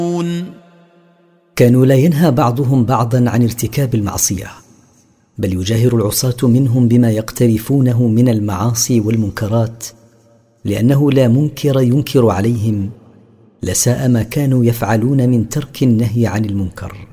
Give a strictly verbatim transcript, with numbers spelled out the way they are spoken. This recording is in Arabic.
كانوا لا ينهى بعضهم بعضا عن ارتكاب المعصية، بل يجاهر العصاة منهم بما يقترفونه من المعاصي والمنكرات، لأنه لا منكر ينكر عليهم لساء ما كانوا يفعلون من ترك النهي عن المنكر.